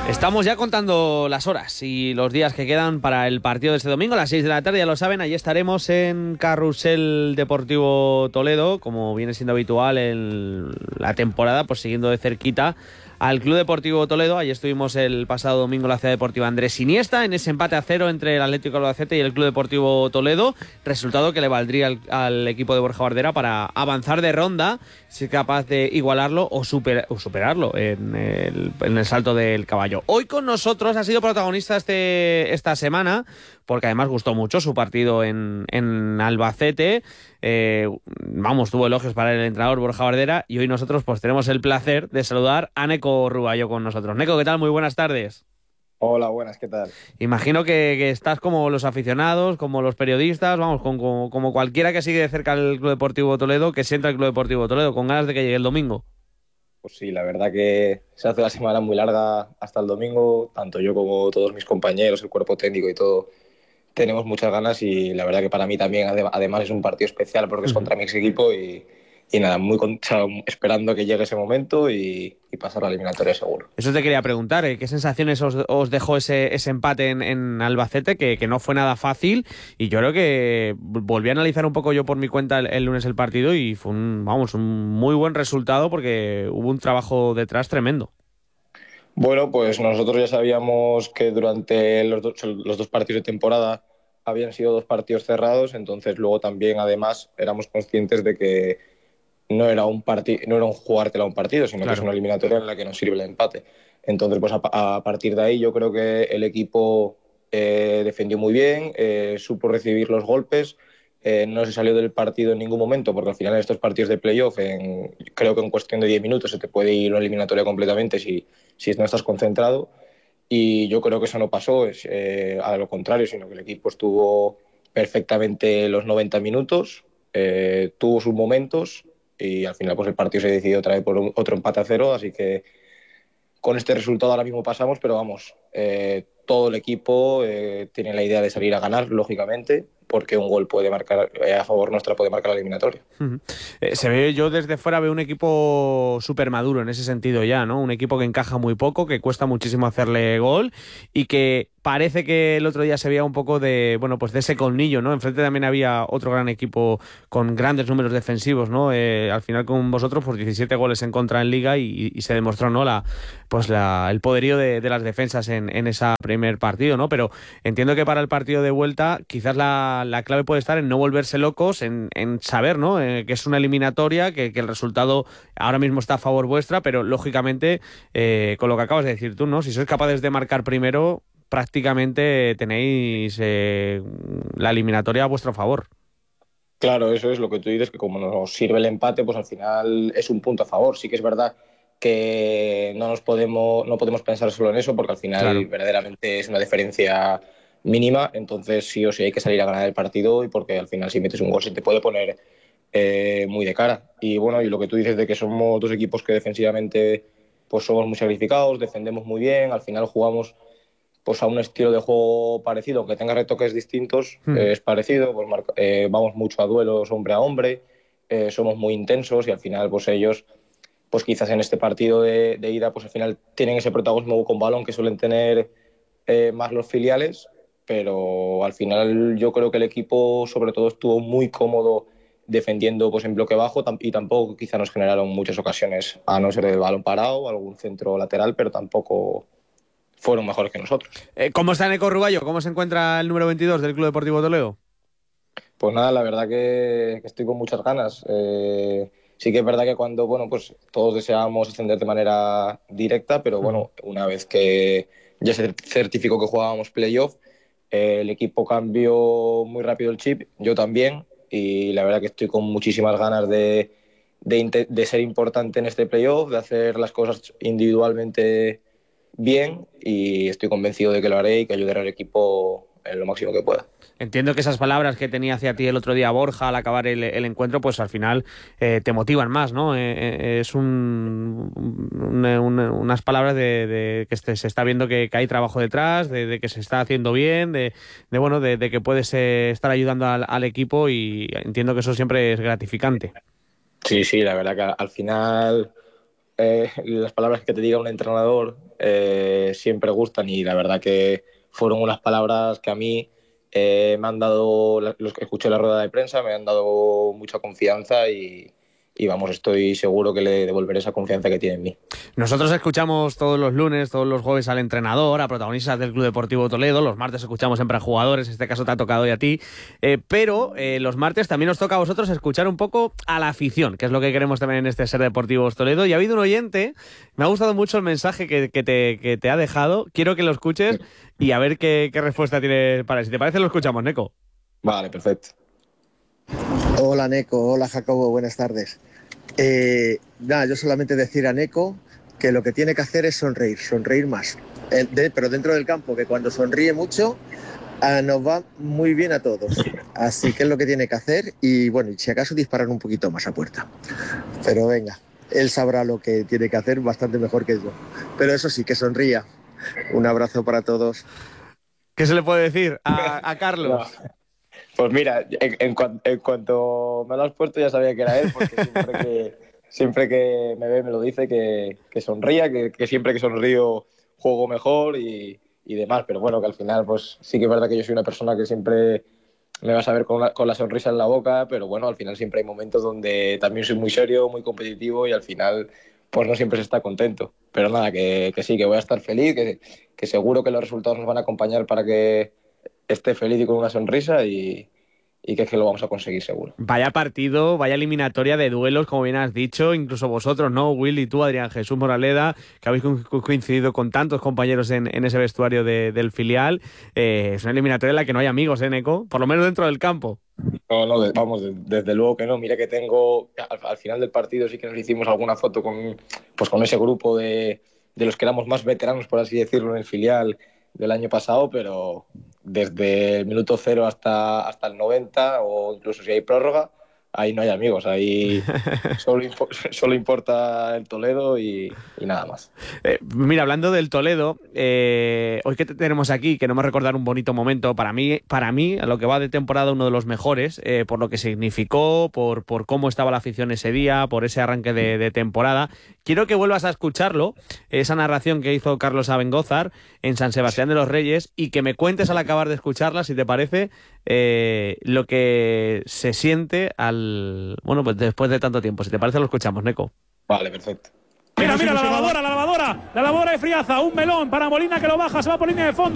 Estamos ya contando las horas y los días que quedan para el partido de este domingo a las 6 de la tarde, ya lo saben, allí estaremos en Carrusel Deportivo Toledo, como viene siendo habitual en la temporada, pues siguiendo de cerquita al Club Deportivo Toledo. Allí estuvimos el pasado domingo en la Ciudad Deportiva Andrés Iniesta, en ese empate a 0 entre el Atlético Albacete y el Club Deportivo Toledo, resultado que le valdría al equipo de Borja Bardera para avanzar de ronda, si es capaz de igualarlo o superarlo en el salto del caballo. Hoy con nosotros ha sido protagonista esta semana, porque además gustó mucho su partido en Albacete. Tuvo elogios para el entrenador Borja Bardera, y hoy nosotros pues tenemos el placer de saludar a Neco Ruballo con nosotros. Neco, ¿qué tal? Muy buenas tardes. Hola, buenas, ¿qué tal? Imagino que estás como los aficionados, como los periodistas, como cualquiera que sigue de cerca el Club Deportivo Toledo, que sienta el Club Deportivo Toledo, con ganas de que llegue el domingo. Pues sí, la verdad que se hace la semana muy larga hasta el domingo, tanto yo como todos mis compañeros, el cuerpo técnico y todo, tenemos muchas ganas, y la verdad que para mí también además es un partido especial porque es contra mi ex equipo y nada, esperando que llegue ese momento y pasar la eliminatoria seguro. Eso te quería preguntar, ¿qué sensaciones os dejó ese empate en Albacete, que no fue nada fácil? Y yo creo que volví a analizar un poco yo por mi cuenta el lunes el partido y fue un muy buen resultado, porque hubo un trabajo detrás tremendo. Bueno, pues nosotros ya sabíamos que durante los dos partidos de temporada habían sido dos partidos cerrados, entonces luego también además éramos conscientes de que no era un jugártela un partido, sino Claro. que es una eliminatoria en la que nos sirve el empate. Entonces, pues a partir de ahí yo creo que el equipo defendió muy bien, supo recibir los golpes, no se salió del partido en ningún momento, porque al final en estos partidos de playoff, creo que en cuestión de 10 minutos se te puede ir una eliminatoria completamente si no estás concentrado. Y yo creo que eso no pasó, a lo contrario, sino que el equipo estuvo perfectamente los 90 minutos, tuvo sus momentos, y al final pues el partido se decidió otra vez por otro empate a 0, así que con este resultado ahora mismo pasamos, pero vamos, todo el equipo tiene la idea de salir a ganar, lógicamente, porque un gol puede marcar a favor nuestra, puede marcar la eliminatoria. Se ve, yo desde fuera veo un equipo súper maduro en ese sentido ya, ¿no? Un equipo que encaja muy poco, que cuesta muchísimo hacerle gol y que parece que el otro día se veía un poco de ese colmillo, ¿no? Enfrente también había otro gran equipo con grandes números defensivos, ¿no? Al final con vosotros, pues 17 goles en contra en Liga y se demostró, ¿no? El poderío de las defensas en ese primer partido, ¿no? Pero entiendo que para el partido de vuelta quizás la clave puede estar en no volverse locos, en saber, ¿no? Que es una eliminatoria, que el resultado ahora mismo está a favor vuestra, pero lógicamente con lo que acabas de decir tú, ¿no? Si sois capaces de marcar primero, prácticamente tenéis la eliminatoria a vuestro favor. Claro, eso es lo que tú dices, que como nos sirve el empate, pues al final es un punto a favor. Sí que es verdad que no podemos pensar solo en eso, porque al final Claro. verdaderamente es una diferencia mínima, entonces sí o sí hay que salir a ganar el partido, y porque al final si metes un gol se te puede poner muy de cara. Y bueno, y lo que tú dices de que somos dos equipos que defensivamente pues somos muy sacrificados, defendemos muy bien, al final jugamos pues a un estilo de juego parecido, aunque tenga retoques distintos, es parecido, pues vamos mucho a duelos hombre a hombre, somos muy intensos, y al final pues ellos, pues quizás en este partido de ida, pues al final tienen ese protagonismo con balón que suelen tener más los filiales, pero al final yo creo que el equipo sobre todo estuvo muy cómodo defendiendo pues en bloque bajo, y tampoco quizá nos generaron muchas ocasiones, a no ser el balón parado, algún centro lateral, pero tampoco fueron mejores que nosotros. ¿Cómo está Neco Ruballo? ¿Cómo se encuentra el número 22 del Club Deportivo Toledo? Pues nada, la verdad que estoy con muchas ganas. Sí que es verdad que cuando, pues todos deseábamos ascender de manera directa, pero bueno, una vez que ya se certificó que jugábamos playoff, el equipo cambió muy rápido el chip, yo también, y la verdad que estoy con muchísimas ganas de ser importante en este playoff, de hacer las cosas individualmente bien, y estoy convencido de que lo haré y que ayudaré al equipo en lo máximo que pueda. Entiendo que esas palabras que tenía hacia ti el otro día Borja al acabar el encuentro, pues al final te motivan más, ¿no? Es unas palabras de que se está viendo que hay trabajo detrás, de que se está haciendo bien, de que puedes estar ayudando al equipo, y entiendo que eso siempre es gratificante. Sí, la verdad que al final las palabras que te diga un entrenador siempre gustan, y la verdad que fueron unas palabras que a mí me han dado, los que escuché en la rueda de prensa, me han dado mucha confianza y vamos, estoy seguro que le devolveré esa confianza que tiene en mí. Nosotros escuchamos todos los lunes, todos los jueves al entrenador, a protagonistas del Club Deportivo Toledo. Los martes escuchamos siempre a jugadores, en este caso te ha tocado hoy a ti. Pero los martes también nos toca a vosotros escuchar un poco a la afición, que es lo que queremos también en este Ser Deportivos Toledo. Y ha habido un oyente, me ha gustado mucho el mensaje que te ha dejado. Quiero que lo escuches y a ver qué respuesta tiene para él. Si te parece, lo escuchamos, Neco. Vale, perfecto. Hola Neco, hola Jacobo, buenas tardes. Yo solamente decir a Neco que lo que tiene que hacer es sonreír más. Pero dentro del campo, que cuando sonríe mucho nos va muy bien a todos. Así que es lo que tiene que hacer y bueno, y si acaso disparar un poquito más a puerta. Pero venga, él sabrá lo que tiene que hacer bastante mejor que yo. Pero eso sí, que sonría. Un abrazo para todos. ¿Qué se le puede decir a Carlos? No. Pues mira, en cuanto me lo has puesto ya sabía que era él, porque siempre que me ve me lo dice, que sonría, que siempre que sonrío juego mejor y demás. Pero bueno, que al final pues sí que es verdad que yo soy una persona que siempre me vas a ver con la sonrisa en la boca, pero bueno, al final siempre hay momentos donde también soy muy serio, muy competitivo y al final pues no siempre se está contento. Pero nada, que sí, que voy a estar feliz, que seguro que los resultados nos van a acompañar para que esté feliz y con una sonrisa y que es que lo vamos a conseguir seguro. Vaya partido, vaya eliminatoria de duelos, como bien has dicho, incluso vosotros, ¿no? Will y tú, Adrián Jesús Moraleda, que habéis coincidido con tantos compañeros en ese vestuario del filial. Es una eliminatoria en la que no hay amigos, ¿eh, Neco? Por lo menos dentro del campo. No, vamos, desde luego que no. Mira que tengo, al final del partido sí que nos hicimos alguna foto con ese grupo de los que éramos más veteranos, por así decirlo, en el filial del año pasado, pero desde el minuto 0 hasta el 90, o incluso si hay prórroga, ahí no hay amigos, ahí solo importa el Toledo y nada más. Mira, hablando del Toledo, hoy que te tenemos aquí, queremos recordar un bonito momento para mí, a lo que va de temporada, uno de los mejores, por lo que significó, por cómo estaba la afición ese día, por ese arranque de temporada. Quiero que vuelvas a escucharlo, esa narración que hizo Carlos Abengózar en San Sebastián de los Reyes, y que me cuentes al acabar de escucharla, si te parece, lo que se siente pues después de tanto tiempo. Si te parece, lo escuchamos, Neco. Vale, perfecto. Mira, la lavadora de Friaza, un melón para Molina que lo baja, se va por línea de fondo.